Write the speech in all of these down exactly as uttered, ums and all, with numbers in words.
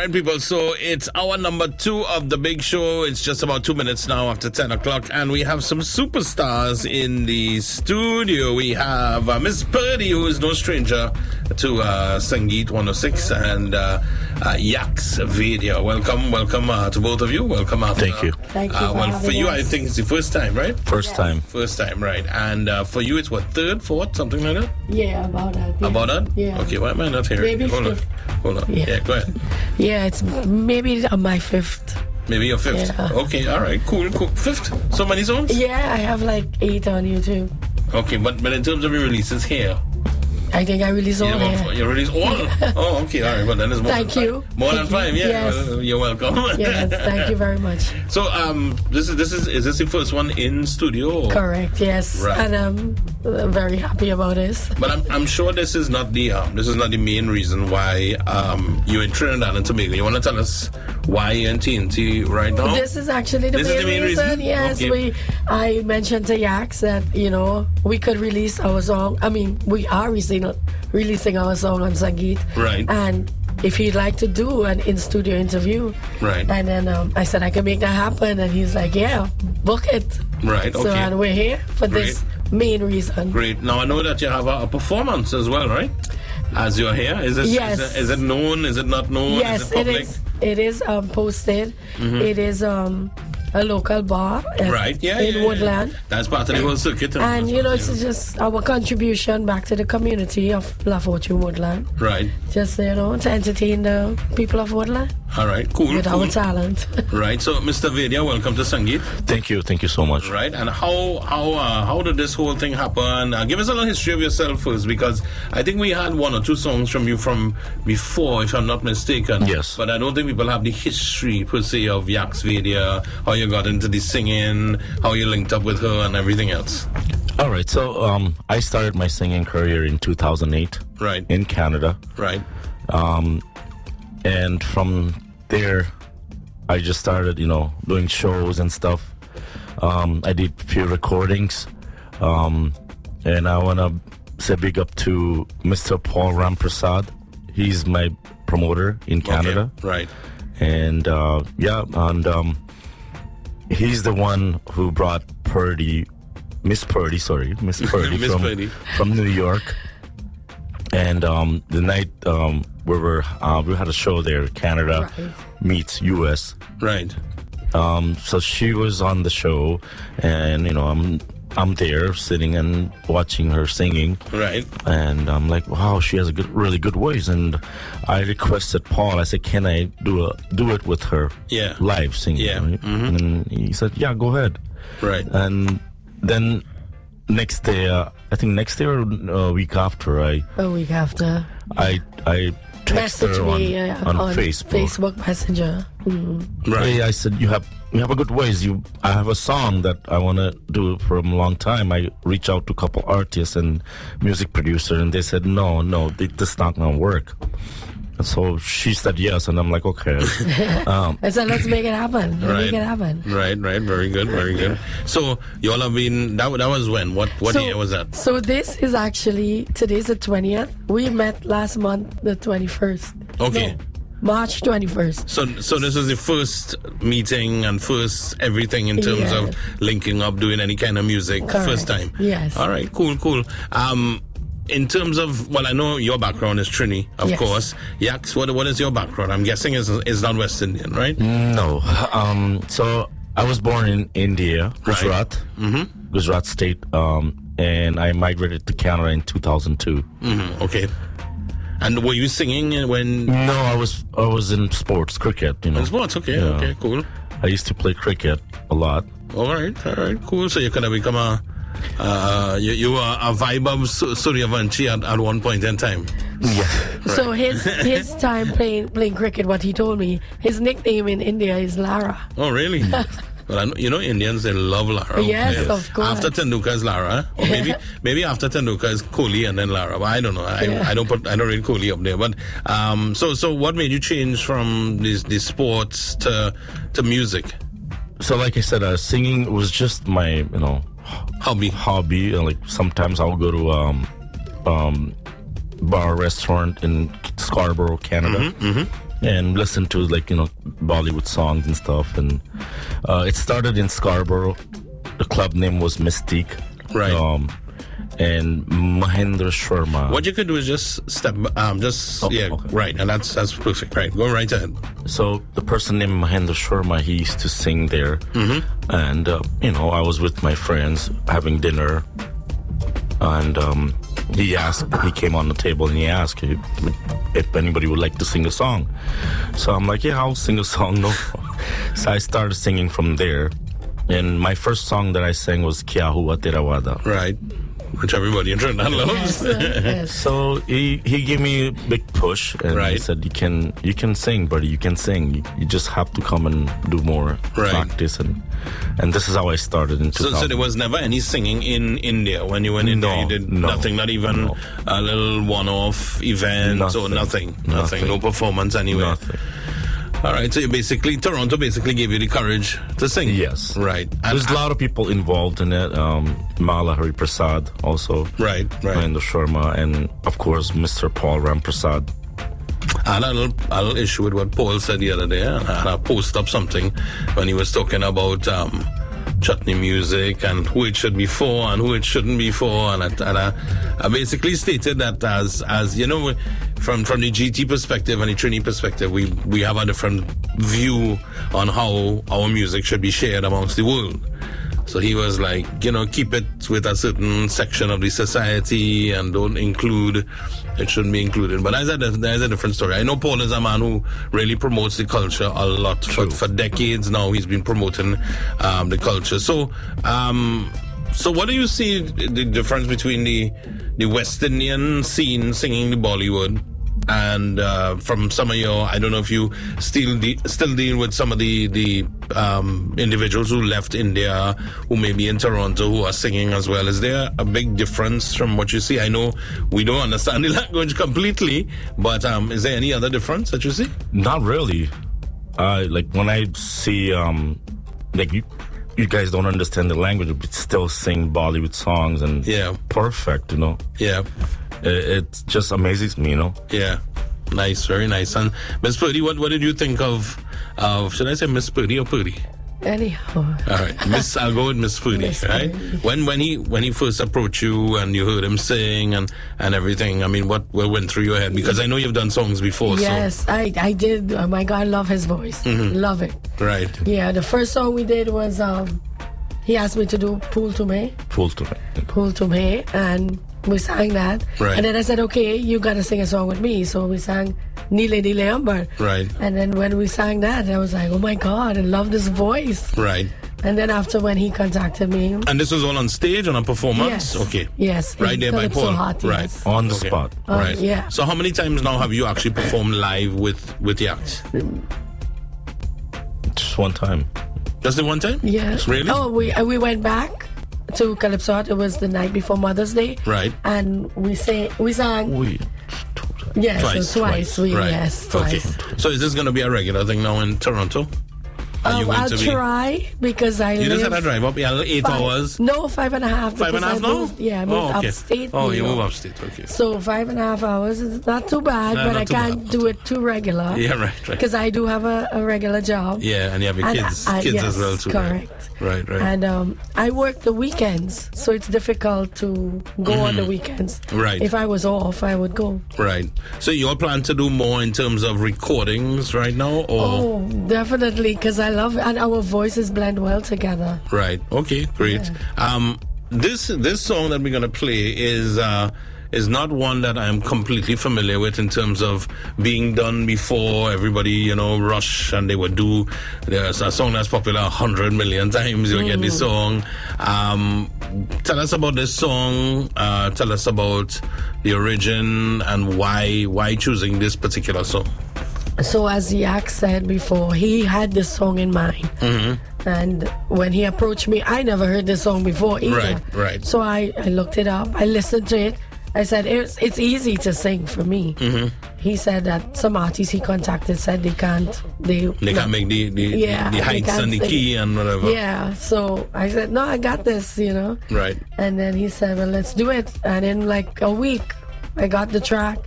right, people. So it's hour number two of the big show. It's just about two minutes now after ten o'clock, and we have some superstars in the studio. We have uh, Miss Purdy, who is no stranger to uh, Sangeet one oh six and uh, uh, Yaks Video. Welcome, welcome uh, to both of you. Welcome after. Thank you. Thank you. Uh, for well, for you, us. I think it's the first time, right? First time. First time, right? And uh, for you, it's what, third, fourth, something like that? Yeah, about that. Yeah. About that? Yeah. Okay, why am I not hearing? Maybe Hold on. fifth. Hold on. Yeah. Yeah, go ahead. Yeah, it's maybe on my fifth. Maybe your fifth. Yeah. Okay, all right, cool, cool. Fifth? So many songs? Yeah, I have like eight on YouTube. Okay, but, but in terms of your releases here, I think I released all you, there. you release all? Oh, okay, all right, but then it's more Thank than you. five. More Thank than five, you. yeah. Yes. Well, you're welcome. Yes, thank you very much. So, um, this is this is is this the first one in studio? Or? Correct, yes. Right. And I'm uh, very happy about this. But I'm I'm sure this is not the um, this is not the main reason why um you're in Trinidad and Tobago. You want to tell us why you're in T N T right now? This is actually the, This main, is the main reason. reason? Yes, Okay. we. I mentioned to Yaks that you know we could release our song. I mean, we are releasing releasing our song on Sangeet. Right. And if he'd like to do an in-studio interview, Right. And then um, I said I can make that happen, and he's like, "Yeah, book it." Right. So Okay. and we're here for this main reason. Great. Now I know that you have a, a performance as well, right? As you're here, is this Yes. is, it, is it known? Is it not known? Yes, is it it public? is. It is um, posted. It is um, a local bar at- Right. Yeah. in yeah, yeah. Woodland. That's part of the whole circuit. And you know, it's just our contribution back to the community of La Fortune Woodland. right. Just you know, to entertain the people of Woodland All right. Cool. with cool. our talent. Right. So, Mister Vadia, welcome to Sangeet. Thank you. Thank you so much. Right. And how how uh, how did this whole thing happen? Uh, give us a little history of yourself first, because I think we had one or two songs from you from before, if I'm not mistaken. Yes. But I don't think people have the history per se of Yaks Vadia, how you got into the singing, how you linked up with her, and everything else. All right. So um, I started my singing career in two thousand eight Right. in Canada. Right. Um, and from there, I just started, you know, doing shows and stuff. Um, I did a few recordings. Um, and I want to say big up to Mister Paul Ramprasad. He's my promoter in Canada. Okay. Right. And uh, yeah, and um, he's the one who brought Purdy, Miss Purdy, sorry, Miss Purdy, Miss from, Purdy. from New York. And um, the night um, we were, uh, we had a show there, Canada Right. meets U S. Right. Um, so she was on the show, and you know, I'm I'm there sitting and watching her singing. Right. And I'm like, wow, she has a good, really good voice. And I requested Paul. I said, can I do a do it with her? Yeah. Live singing. Yeah. Right? Mhm. And he said, yeah, go ahead. Right. And then next day, uh, I think next day or a week after, I A week after, I I texted message her on, me uh, on, on Facebook. Facebook Messenger. Mhm. Right. Hey, I said, you have you have a good voice. You, I have a song that I want to do for a long time. I reached out to a couple artists and music producers, and they said, no, no, th- this not gonna work. And so she said yes, and I'm like, okay. um, I said, let's make it happen. Let's Right. Make it happen. Right, right, very good, very good. So you all have been. That that was when? What what So- year was that? So this is actually today's the twentieth. We met last month, the twenty-first. Okay. No, March twenty-first. So so this is the first meeting and first everything in terms Yeah. of linking up, doing any kind of music, Correct. first time. Yes. All right, cool, cool. Um, in terms of, well, I know your background is Trini, of Yes. course. Yaks, what what is your background? I'm guessing is is not West Indian, right? no. Um, so I was born in India, Gujarat, Mm-hmm. Gujarat state, um, and I migrated to Canada in two thousand two. Mm-hmm. Okay. And were you singing when? No, I was I was in sports, cricket. You know, In sports, okay, Yeah. okay, cool. I used to play cricket a lot. All right, all right, cool. So you could have become a, uh, you, you were a vibe of Su- Suryavanshi at, at one point in time. Yeah. So his his time playing playing cricket, what he told me, his nickname in India is Lara. Oh, really? Well, I know, you know, Indians, they love Lara. Yes, of course. After Tendulkar is Lara, or maybe maybe after Tendulkar is Kohli and then Lara. But I don't know. I, Yeah. I don't put I don't read Kohli up there. But um, so so what made you change from these these sports to to music So, like I said, uh, singing was just my, you know, hobby? hobby. Uh, like sometimes I'll go to um, um, bar restaurant in Scarborough, Canada, and listen to like you know Bollywood songs and stuff. And uh, it started in Scarborough. The club name was Mystique. Right. Um, and Mahendra Sharma. What you could do is just step, um, just Oh, yeah, okay. right, and that's that's perfect. Right, go right ahead. So the person named Mahendra Sharma, he used to sing there, Mm-hmm. and uh, you know I was with my friends having dinner, and um, he asked, he came on the table and he asked if, if anybody would like to sing a song. So I'm like, yeah, I'll sing a song. No, so I started singing from there, and my first song that I sang was Kya Hua Tera Wada. Right, which everybody in Trinidad Yes, loves. uh, yes. So he, he gave me a big push, and he Right. said, "You can you can sing, buddy. You can sing. You, you just have to come and do more Right. practice." And and this is how I started in two So, thousand. so there was never any singing in India when you went in No, there. You did no, nothing, not even no. a little one-off event or nothing, Nothing, nothing, nothing. no performance anywhere. Nothing. All right, so you basically Toronto basically gave you the courage to sing. Yes. right. And There's a lot of people involved in it. Um, Mala Hari Prasad also, Right, right. Mahendra Sharma, and of course Mister Paul Ram Prasad. I had a little, a little issue with what Paul said the other day, and I posted up something when he was talking about um, chutney music and who it should be for and who it shouldn't be for, and, I, and I, I basically stated that as as you know, from from the G T perspective and the Trini perspective, we we have a different view on how our music should be shared amongst the world. So he was like, you know, keep it with a certain section of the society and don't include, it shouldn't be included. But there's a, there's a different story. I know Paul is a man who really promotes the culture a lot. For, for decades now, he's been promoting um, the culture. So, um, so what do you see the difference between the, the West Indian scene singing the Bollywood and uh, from some of your, I don't know if you still de- still deal with some of the the um, individuals who left India, who may be in Toronto, who are singing as well. Is there a big difference from what you see? I know we don't understand the language completely, but um, is there any other difference that you see? Not really. Uh, like when I see, um, like you, you guys don't understand the language, but still sing Bollywood songs and Yeah. perfect, you know. Yeah, It, it just amazes me, you know. yeah. Nice, very nice. And Miss Purdy, what, what did you think of, of, should I say Miss Purdy or Purdy? Anyhow. All right, Miss. I'll go with Miss Purdy. Miss Right? Purdy. When when he when he first approached you and you heard him sing and, and everything. I mean, what, what went through your head? Because I know you've done songs before. Yes, I, I did. Oh my God, I love his voice. Love it. So right. Yeah, the first song we did was, um, he asked me to do Pool to Me, Full to me. Pool to Me, and we sang that. Right. And then I said, okay, you got to sing a song with me. So we sang Nile Nile Ambar. Right. And then when we sang that, I was like, oh my God, I love this voice. Right. And then after when he contacted me, And this was all on stage on a performance. yes, Okay. yes, Right in there by Calypso Paul. Hut, Right. yes. On the Okay. spot. Uh, Right. yeah. So how many times now have you actually performed live with with the act? Just one time. Just the one time? Yeah. Really? Oh, we uh, we went back to Calypso Hut. It was the night before Mother's Day. Right. And we say we sang. We Yes, Twice, so twice. twice. We Right. yes, Okay. twice. So is this going to be a regular thing now in Toronto? Are you Um, going I'll to be? try because I You live just had to drive up yeah, eight five- hours. No, five and a half. Five and a because half I now? moved, yeah, I moved oh, okay. upstate. Oh, New you York. move upstate. Okay. So five and a half hours is not too bad, Nah, but not I too can't bad. do it too regular. Yeah, right, right. Because I do have a, a regular job. Yeah, and you have your And kids, I- kids yes, as well too. correct. Right, right. right. And um, I work the weekends, so it's difficult to go on the weekends. Mm-hmm. Right. If I was off, I would go. Right. So you all plan to do more in terms of recordings right now, or Oh, definitely, because I love it, and our voices blend well together. right? Okay, great. Um, this this song that we're gonna play is uh is not one that I'm completely familiar with in terms of being done before. Everybody, you know, rush and they would do. There's a song that's popular a hundred million times. You'll get the song. Um, tell us about this song. Uh, tell us about the origin and why why choosing this particular song. So as Yak said before, he had this song in mind. Mm-hmm. And when he approached me, I never heard this song before either. Right, right. So I, I looked it up. I listened to it. I said, it's, it's easy to sing for me. Mm-hmm. He said that some artists he contacted said they can't. They, They can't make the the, Yeah, the they heights can't and the sing. key and whatever. Yeah. So I said, no, I got this, you know. Right. And then he said, well, let's do it. And in like a week, I got the track.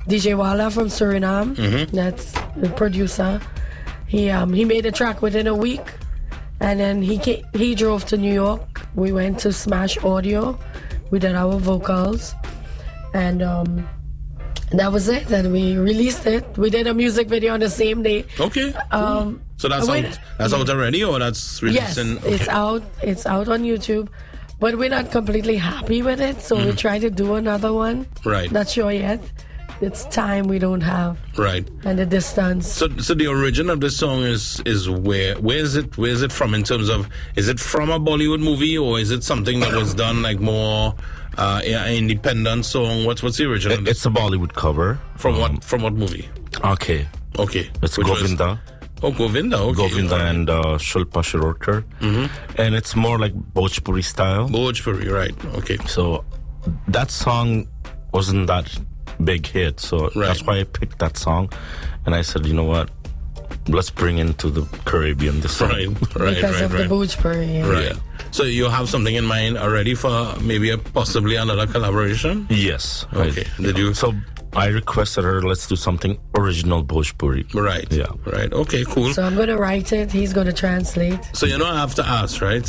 D J Walla from Suriname. Mm-hmm. That's the producer. He um he made a track within a week, and then he came, he drove to New York. We went to Smash Audio. We did our vocals, and um that was it. And we released it. We did a music video on the same day. Okay. Um, so that's wait, out. That's out already, or that's yes, releasing? Okay. it's out. It's out on YouTube. But we're not completely happy with it, so mm. we try to do another one. Right. Not sure yet. It's time we don't have. Right. And the distance. So, so the origin of this song is is where where is it where is it from in terms of, is it from a Bollywood movie, or is it something that was done like more uh, an independent song? What's what's the origin? It, of this? It's a Bollywood cover. From um, what from what movie? Okay. Okay. It's Which Govinda. Was, oh, Govinda. Okay. Govinda and uh, Shilpa Shirokar. Mm-hmm. And it's more like Bhojpuri style. Bhojpuri, right. Okay. So that song wasn't that big hit, so right. that's why I picked that song. And I said, you know what, let's bring into the Caribbean this song. Right, right, because right, of right. the Bhojpuri. Yeah. Right. Yeah. So you have something in mind already for maybe a, possibly another collaboration? Yes. Okay. I, Did you? So I requested her, let's do something original Bhojpuri. Right. Yeah. Right. Okay, cool. So I'm going to write it. He's going to translate. So you know I have to ask, right?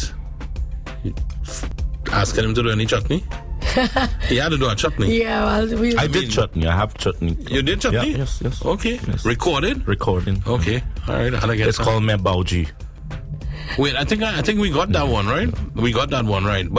Asking him to do any chutney? He had to do a chutney. Yeah, well, we... I did chutney. I have chutney. You did chutney? Yeah, yes, yes. Okay. Yes. Recorded? Recording. Okay. All right. How to get It's some? called Me Bauji. Wait, I think I, I think we got that one right. We got that one right. But